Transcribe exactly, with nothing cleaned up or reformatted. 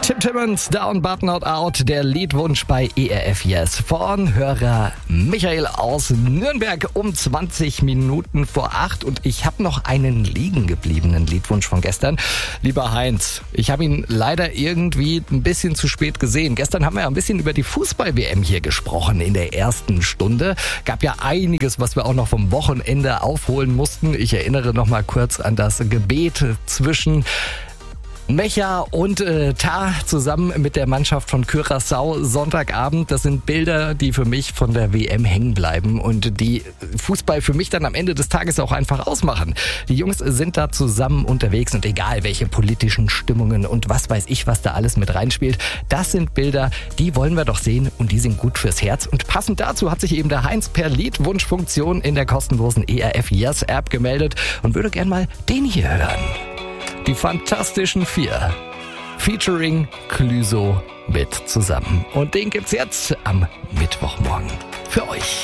Tim Timmons, Down But Not Out, der Liedwunsch bei E R F Yes von Hörer Michael aus Nürnberg um zwanzig Minuten vor acht. Und ich habe noch einen liegen gebliebenen Liedwunsch von gestern. Lieber Heinz, ich habe ihn leider irgendwie ein bisschen zu spät gesehen. Gestern haben wir ja ein bisschen über die Fußball-W M hier gesprochen in der ersten Stunde. Gab ja einiges, was wir auch noch vom Wochenende aufholen mussten. Ich erinnere noch mal kurz an das Gebet zwischen Mecha und äh, Tar zusammen mit der Mannschaft von Curaçao Sonntagabend. Das sind Bilder, die für mich von der W M hängen bleiben und die Fußball für mich dann am Ende des Tages auch einfach ausmachen. Die Jungs sind da zusammen unterwegs und egal welche politischen Stimmungen und was weiß ich, was da alles mit reinspielt, das sind Bilder, die wollen wir doch sehen und die sind gut fürs Herz. Und passend dazu hat sich eben der Heinz per Liedwunschfunktion in der kostenlosen E R F Yes App gemeldet und würde gern mal den hier hören. Die Fantastischen Vier, featuring Clüso mit zusammen. Und den gibt's jetzt am Mittwochmorgen für euch.